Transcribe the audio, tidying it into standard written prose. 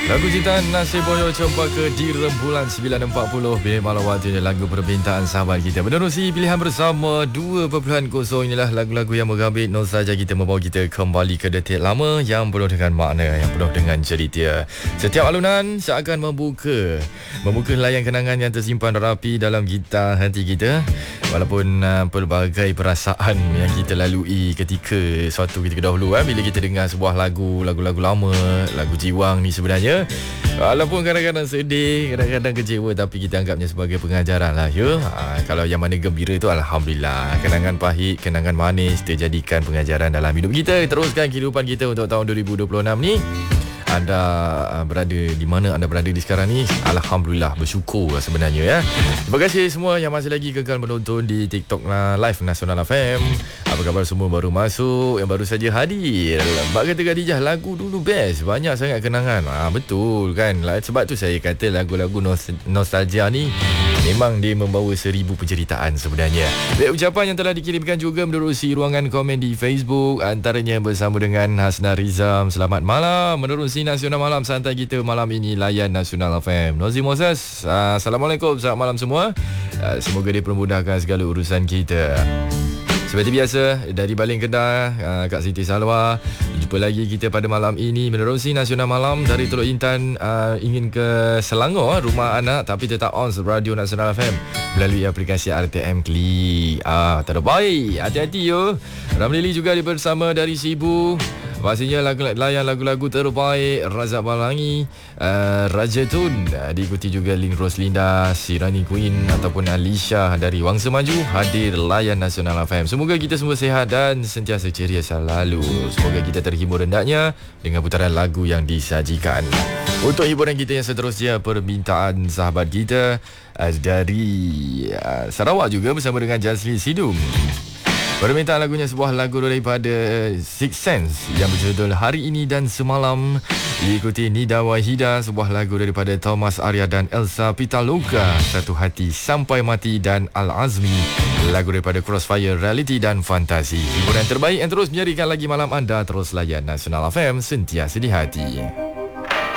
Lagu cintaan Nasib Boyo coba ke di rembulan 9.40 bila malam waktunya lagu permintaan sahabat kita. Menerusi pilihan bersama 2.0 inilah lagu-lagu yang menggambit nostalgia kita, membawa kita kembali ke detik lama yang penuh dengan makna, yang penuh dengan cerita. Setiap alunan seakan membuka helaian kenangan yang tersimpan rapi dalam gitar hati kita. Walaupun pelbagai perasaan yang kita lalui ketika suatu ketika dahulu bila kita dengar sebuah lagu lama, lagu jiwang ni sebenarnya, walaupun kadang-kadang sedih, kadang-kadang kecewa, tapi kita anggapnya sebagai pengajaran lah ya. Kalau yang mana gembira tu alhamdulillah, kenangan pahit, kenangan manis kita jadikan pengajaran dalam hidup kita. Teruskan kehidupan kita untuk tahun 2026 ni. Anda berada di mana anda berada di sekarang ni, alhamdulillah, bersyukur sebenarnya ya. Terima kasih semua yang masih lagi kekal menonton di TikTok Live Nasional FM. Apa khabar semua baru masuk, yang baru saja hadir? Mbak kata Khadijah, lagu dulu best, banyak sangat kenangan. Betul kan? Sebab tu saya kata lagu-lagu nostalgia ni memang dia membawa 1000 penceritaan sebenarnya. Baik, ucapan yang telah dikirimkan juga menerusi ruangan komen di Facebook, antaranya bersama dengan Hasna Rizam. Selamat malam, menerusi Nasional Malam santai kita malam ini, layan Nasional FM. Nozim Moses, Assalamualaikum, selamat malam semua. Semoga dia permudahkan segala urusan kita. Seperti biasa, dari Baling Kedah, Kak Siti Salwa. Jumpa lagi kita pada malam ini menerusi Nasional Malam dari Teluk Intan. Ingin ke Selangor, rumah anak, tapi tetap on Radio Nasional FM melalui aplikasi RTM Klik. Terbaik, hati-hati yo. Ramli juga bersama dari Sibu. Pastinya layan lagu-lagu terbaik Razak Balangi, Raja Tun, diikuti juga Lin Roslinda, Sirani Queen ataupun Alicia dari Wangsa Maju hadir layan Nasional FM. Semoga kita semua sihat dan sentiasa ceria selalu. Semoga kita terhibur hendaknya dengan putaran lagu yang disajikan. Untuk hiburan kita yang seterusnya, permintaan sahabat kita dari Sarawak juga bersama dengan Jazli Sidum. Permintaan lagunya sebuah lagu daripada Six Sense yang berjudul Hari Ini dan Semalam. Diikuti Nida Wahida, sebuah lagu daripada Thomas Arya dan Elsa Pitaloka, Satu Hati Sampai Mati, dan Al-Azmi, lagu daripada Crossfire, Reality dan Fantasi. Hiburan terbaik yang terus menyerikan lagi malam anda. Terus layan Nasional FM, sentiasa di hati.